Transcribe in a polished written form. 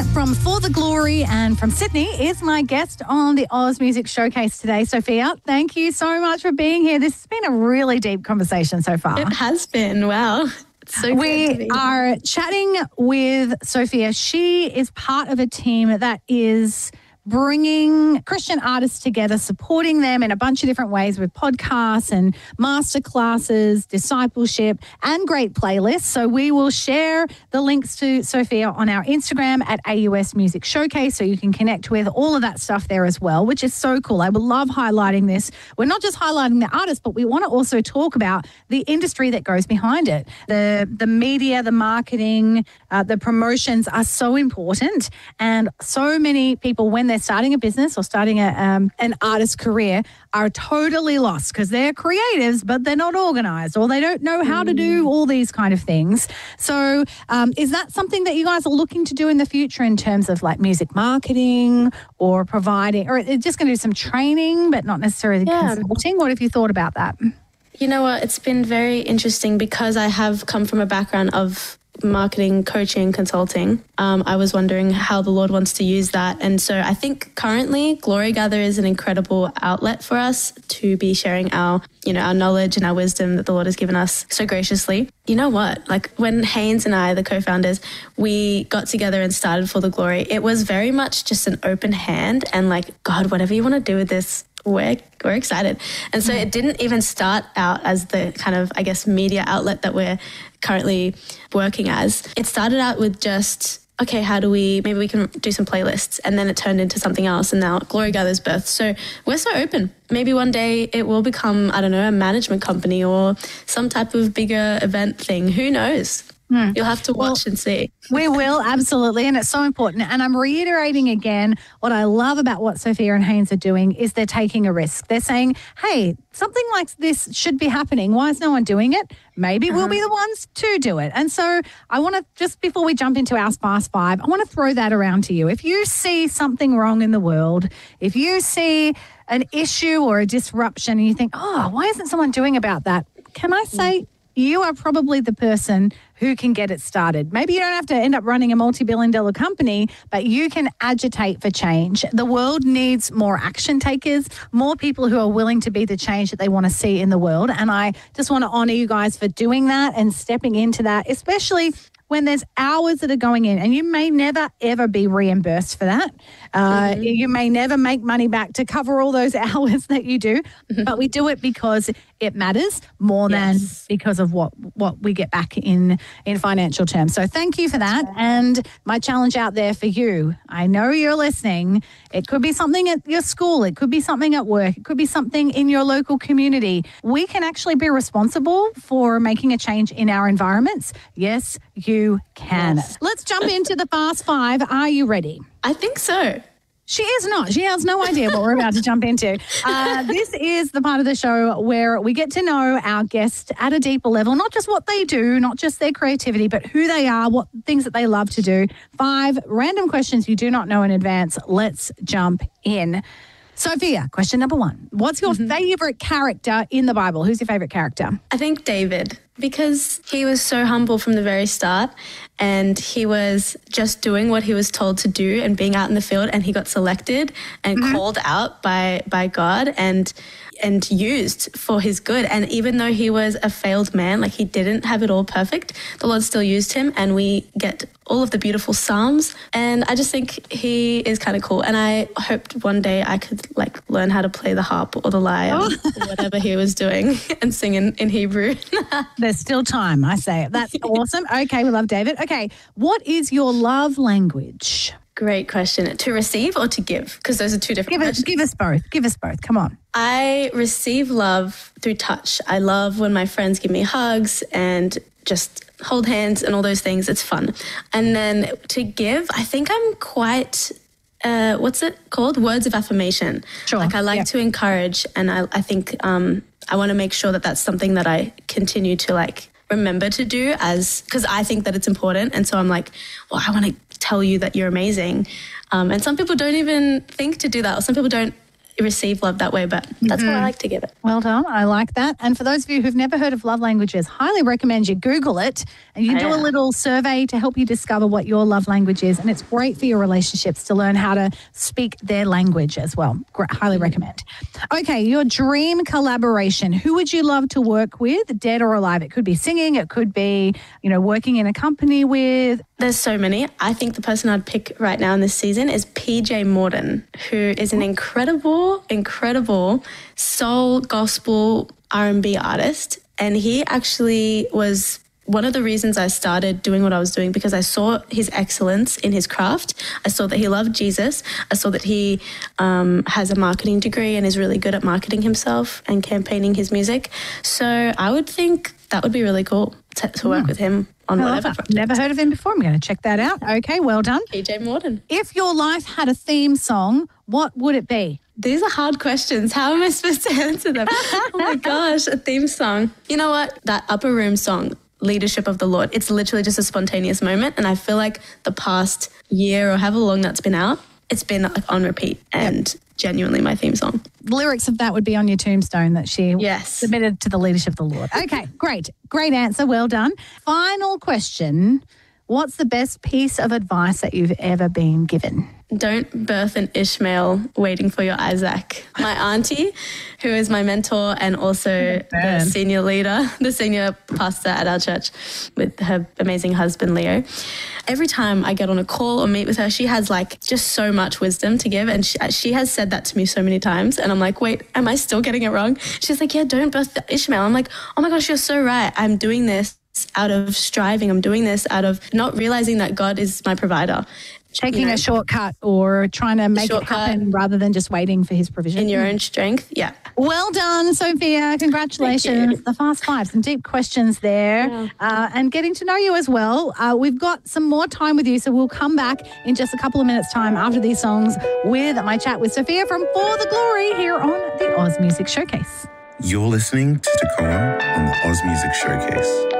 from For the Glory and from Sydney is my guest on the Oz Music Showcase today. Sophia, thank you so much for being here. This has been a really deep conversation so far. It has been. Wow. It's so we are chatting with Sophia. She is part of a team that is bringing Christian artists together, supporting them in a bunch of different ways with podcasts and masterclasses, discipleship, and great playlists. So we will share the links to Sophia on our Instagram at AUS Music Showcase, so you can connect with all of that stuff there as well, which is so cool. I would love highlighting this. We're not just highlighting the artists, but we want to also talk about the industry that goes behind it. The media, the marketing, the promotions are so important, and so many people, when they're starting a business or starting an artist career, are totally lost because they're creatives, but they're not organized, or they don't know how to do all these kind of things. So is that something that you guys are looking to do in the future in terms of like music marketing or providing, or just going to do some training but not necessarily consulting? What have you thought about that? You know what? It's been very interesting because I have come from a background of marketing, coaching, consulting. I was wondering how the Lord wants to use that. And so I think currently Glory Gather is an incredible outlet for us to be sharing our knowledge and our wisdom that the Lord has given us so graciously. You know what? Like when Haynes and I, the co-founders, we got together and started For the Glory, it was very much just an open hand and like, God, whatever you want to do with this, we're excited. And so it didn't even start out as the kind of, I guess, media outlet that we're currently working as. It started out with just, okay, maybe we can do some playlists. And then it turned into something else. And now Glory Gather's birth. So we're so open. Maybe one day it will become, I don't know, a management company or some type of bigger event thing. Who knows? You'll have to watch and see. We will, absolutely. And it's so important. And I'm reiterating again, what I love about what Sophia and Haynes are doing is they're taking a risk. They're saying, hey, something like this should be happening. Why is no one doing it? Maybe we'll be the ones to do it. And so I want to, just before we jump into our Fast Five, I want to throw that around to you. If you see something wrong in the world, if you see an issue or a disruption and you think, oh, why isn't someone doing about that? Can I say, you are probably the person who can get it started. Maybe you don't have to end up running a multi-billion-dollar company, but you can agitate for change. The world needs more action takers, more people who are willing to be the change that they want to see in the world. And I just want to honor you guys for doing that and stepping into that, especially when there's hours that are going in, and you may never, ever be reimbursed for that. You may never make money back to cover all those hours that you do, but we do it because it matters more than because of what we get back in financial terms. So thank you for that. And my challenge out there for you, I know you're listening. It could be something at your school. It could be something at work. It could be something in your local community. We can actually be responsible for making a change in our environments. Yes, you can. Yes. Let's jump into the Fast Five. Are you ready? I think so. She is not. She has no idea what we're about to jump into. This is the part of the show where we get to know our guest at a deeper level, not just what they do, not just their creativity, but who they are, what things that they love to do. 5 random questions you do not know in advance. Let's jump in. Sophia, question number 1. What's your favorite character in the Bible? Who's your favorite character? I think David, because he was so humble from the very start and he was just doing what he was told to do and being out in the field, and he got selected and called out by God and used for his good. And even though he was a failed man, like he didn't have it all perfect, the Lord still used him, and we get all of the beautiful Psalms. And I just think he is kind of cool. And I hoped one day I could like learn how to play the harp or the lyre or whatever he was doing and sing in Hebrew. There's still time, I say. That's awesome. Okay, we love David. Okay, what is your love language? Great question. To receive or to give? Because those are two different questions. Give us both. Give us both. Come on. I receive love through touch. I love when my friends give me hugs and just hold hands and all those things. It's fun. And then to give, I think I'm quite, what's it called? Words of affirmation. Sure. Like I like to encourage, and I think I want to make sure that that's something that I continue to like remember to do, because I think that it's important. And so I'm like, well, I want to tell you that you're amazing. And some people don't even think to do that, or some people don't receive love that way, but that's how I like to give it. Well done. I like that. And for those of you who've never heard of love languages, highly recommend you Google it and you do a little survey to help you discover what your love language is. And it's great for your relationships to learn how to speak their language as well. Highly recommend. Okay, your dream collaboration. Who would you love to work with, dead or alive? It could be singing. It could be, working in a company with. There's so many. I think the person I'd pick right now in this season is PJ Morton, who is an incredible soul, gospel, R&B artist. And he actually was one of the reasons I started doing what I was doing, because I saw his excellence in his craft. I saw that he loved Jesus. I saw that he has a marketing degree and is really good at marketing himself and campaigning his music. So I would think that would be really cool to work with him on whatever project. Never heard of him before. I'm going to check that out. Okay, well done. PJ Morton. If your life had a theme song, what would it be? These are hard questions. How am I supposed to answer them? Oh my gosh, a theme song. You know what? That Upper Room song, Leadership of the Lord, it's literally just a spontaneous moment. And I feel like the past year or however long that's been out, it's been like on repeat and genuinely my theme song. The lyrics of that would be on your tombstone that she submitted to the leadership of the Lord. Okay, great. Great answer. Well done. Final question. What's the best piece of advice that you've ever been given? Don't birth an Ishmael waiting for your Isaac. My auntie, who is my mentor and also the senior leader, the senior pastor at our church with her amazing husband, Leo. Every time I get on a call or meet with her, she has like just so much wisdom to give. And she has said that to me so many times. And I'm like, wait, am I still getting it wrong? She's like, yeah, don't birth the Ishmael. I'm like, oh my gosh, you're so right. I'm doing this out of striving. I'm doing this out of not realizing that God is my provider. Taking a shortcut or trying to make it happen rather than just waiting for his provision. In your own strength, yeah. Well done, Sophia. Congratulations. The Fast Five, some deep questions there and getting to know you as well. We've got some more time with you, so we'll come back in just a couple of minutes' time after these songs with my chat with Sophia from For the Glory here on the Oz Music Showcase. You're listening to Tacoma on the Oz Music Showcase.